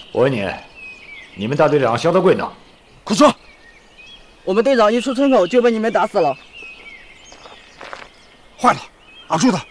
我问你，你们大队长肖德贵呢？ 快说！ 我们队长一出村口就被你们打死了。 坏了，俺说的，